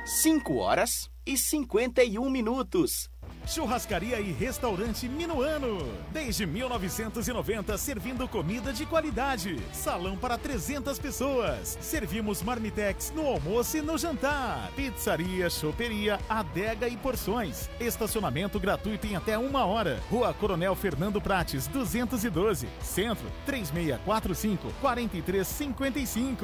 5h51. Churrascaria e restaurante Minuano. Desde 1990, servindo comida de qualidade. Salão para 300 pessoas. Servimos marmitex no almoço e no jantar. Pizzaria, choperia, adega e porções. Estacionamento gratuito em até 1 hora. Rua Coronel Fernando Prates, 212. Centro, 3645-4355.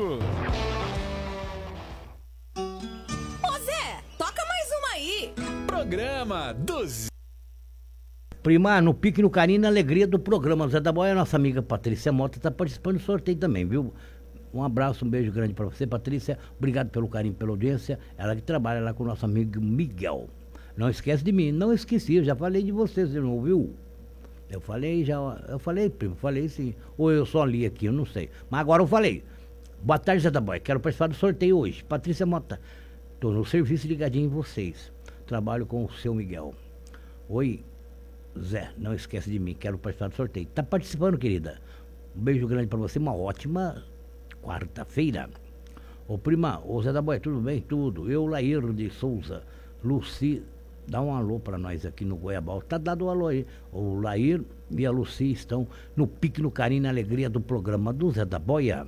Ô Zé, toca mais uma aí. Programa dos... Prima, no pique, no carinho e na alegria do programa. Zé da Boia, nossa amiga Patrícia Mota está participando do sorteio também, viu? Um abraço, um beijo grande para você, Patrícia. Obrigado pelo carinho, pela audiência. Ela que trabalha lá com o nosso amigo Miguel. Não esquece de mim. Não esqueci, eu já falei de vocês, você não ouviu? Eu falei, primo, falei sim. Ou eu só li aqui, eu não sei. Mas agora eu falei. Boa tarde, Zé da Boia. Quero participar do sorteio hoje. Patrícia Mota. Estou no serviço ligadinho em vocês. Trabalho com o seu Miguel. Oi, Zé, não esquece de mim, quero participar do sorteio. Tá participando, querida? Um beijo grande pra você, uma ótima quarta-feira. Ô prima, ô Zé da Boia, tudo bem? Tudo. Eu, Lair de Souza, Luci, dá um alô pra nós aqui no Goiabal. Tá dado um alô aí. O Lair e a Luci estão no pique, no carinho e na alegria do programa do Zé da Boia.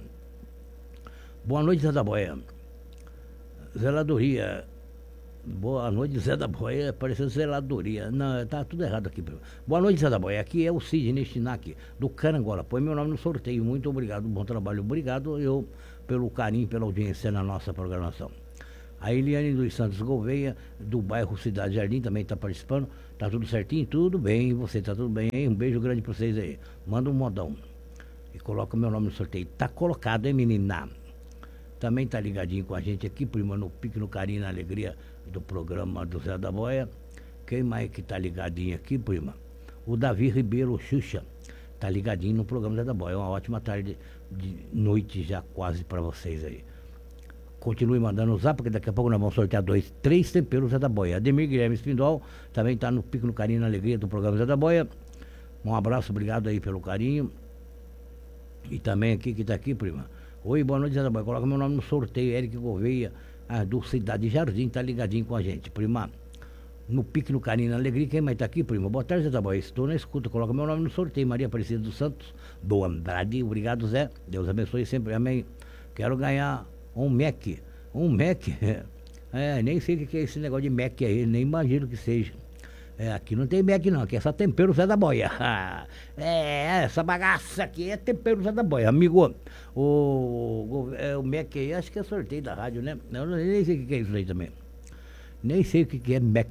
Boa noite, Zé da Boia. Zeladoria. Boa noite, Zé da Boia, parecendo zeladoria. Não, tá tudo errado aqui. Boa noite, Zé da Boia. Aqui é o Sidney Chinac, do Carangola. Põe meu nome no sorteio. Muito obrigado, bom trabalho. Obrigado eu pelo carinho, pela audiência na nossa programação. A Eliane dos Santos Gouveia, do bairro Cidade Jardim, também está participando. Tá tudo certinho? Tudo bem. Você tá tudo bem, hein? Um beijo grande pra vocês aí. Manda um modão. E coloca meu nome no sorteio. Tá colocado, hein, menina? Também tá ligadinho com a gente aqui, prima, no pique, no carinho, na alegria do programa do Zé da Boia. Quem mais que tá ligadinho aqui, prima? O Davi Ribeiro Xuxa tá ligadinho no programa Zé da Boia. Uma ótima tarde de noite já quase para vocês aí. Continue mandando o zap, porque daqui a pouco nós vamos sortear 3 temperos Zé da Boia. Ademir Guilherme Espindol também tá no pique, no carinho, na alegria do programa Zé da Boia. Um abraço, obrigado aí pelo carinho. E também aqui, que tá aqui, prima. Oi, boa noite, Zé da Boia. Coloca meu nome no sorteio. Eric Gouveia, do Cidade Jardim, tá ligadinho com a gente, prima. No pique, no carinho, na alegria. Quem mais tá aqui, prima? Boa tarde, Zé da Boia. Estou na escuta. Coloca meu nome no sorteio. Maria Aparecida dos Santos, do Andrade. Obrigado, Zé. Deus abençoe sempre. Amém. Quero ganhar um Mac. Um Mac? Nem sei o que é esse negócio de Mac aí. Nem imagino que seja. Aqui não tem Mac não, aqui é só tempero Zé da Boia. Essa bagaça aqui é tempero Zé da Boia. Amigo, o Mac aí, acho que é sorteio da rádio, né? Eu nem sei o que é isso aí também. Nem sei o que é Mac.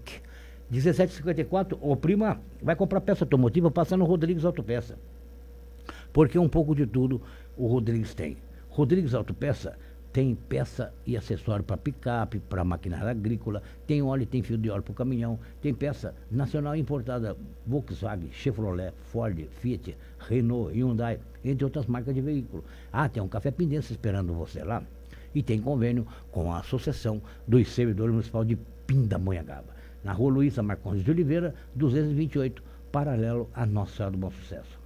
17h54, ô prima, vai comprar peça automotiva, passa no Rodrigues Autopeça. Porque um pouco de tudo o Rodrigues tem. Rodrigues Autopeça tem peça e acessório para picape, para maquinária agrícola, tem óleo, tem fio de óleo para o caminhão, tem peça nacional importada, Volkswagen, Chevrolet, Ford, Fiat, Renault, Hyundai, entre outras marcas de veículo. Tem um café Pindense esperando você lá. E tem convênio com a Associação dos Servidores Municipais de Pindamonhangaba, na rua Luísa Marcondes de Oliveira, 228, paralelo a Nossa Senhora do Bom Sucesso.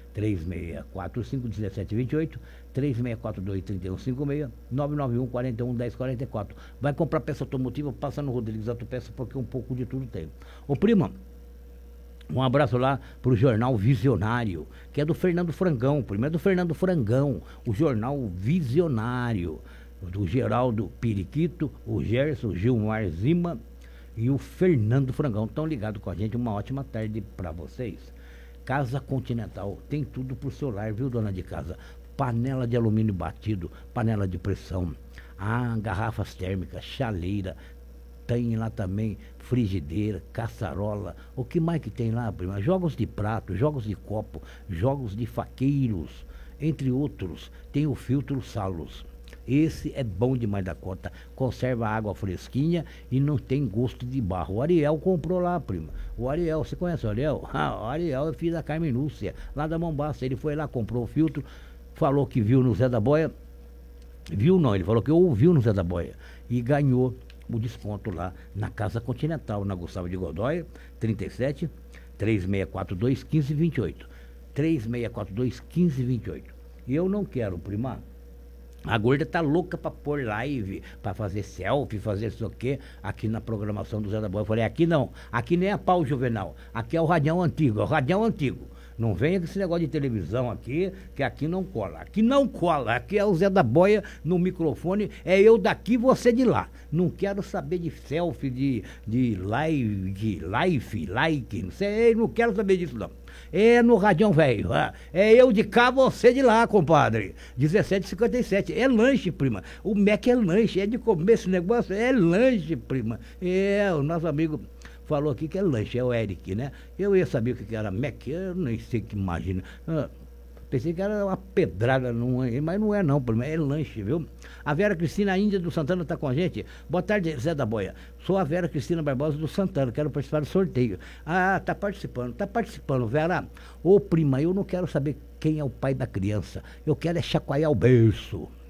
3645-1728, 3642-3156, 991-41-1044. Vai comprar peça automotiva, passa no Rodrigues Autopeça, porque um pouco de tudo tem. Ô prima, um abraço lá pro Jornal Visionário, que é do Fernando Frangão, prima, é do Fernando Frangão, o Jornal Visionário, do Geraldo Periquito, o Gerson, o Gilmar Zima e o Fernando Frangão. Estão ligados com a gente, uma ótima tarde para vocês. Casa Continental, tem tudo pro seu lar, viu, dona de casa? Panela de alumínio batido, panela de pressão, garrafas térmicas, chaleira, tem lá também frigideira, caçarola, o que mais que tem lá, prima? Jogos de prato, jogos de copo, jogos de faqueiros, entre outros. Tem o filtro Salos. Esse é bom demais da conta, conserva a água fresquinha e não tem gosto de barro. O Ariel comprou lá, prima. O Ariel, você conhece o Ariel? O Ariel é filho da Carmen Lúcia, lá da Mombaça. Ele foi lá, comprou o filtro, falou que viu no Zé da Boia. Viu não, ele falou que ouviu no Zé da Boia e ganhou o desconto lá na Casa Continental, na Gustavo de Godoy, 37 3642 1528. 3642 1528. E eu não quero, prima, A gorda tá louca pra pôr live, pra fazer selfie, fazer isso o quê, aqui na programação do Zé da Boia. Eu falei, aqui não, aqui nem é pau juvenal, aqui é o radião antigo, é o radião antigo. Não venha com esse negócio de televisão aqui, que aqui não cola. Aqui não cola, aqui é o Zé da Boia no microfone, é eu daqui, você de lá. Não quero saber de selfie, de live, de like, não sei, não quero saber disso não. É no radião velho, é eu de cá, você de lá, compadre. 17h57, é lanche, prima. O Mac é lanche, é de comer esse negócio, é lanche, prima. É, o nosso amigo falou aqui que é lanche, é o Eric, né? Eu ia saber o que era Mac, eu nem sei que imagina. Pensei que era uma pedrada, mas não é não, é lanche, viu? A Vera Cristina Índia do Santana está com a gente. Boa tarde, Zé da Boia. Sou a Vera Cristina Barbosa do Santana, quero participar do sorteio. Ah, tá participando, Vera. Ô prima, eu não quero saber quem é o pai da criança. Eu quero é chacoalhar o berço.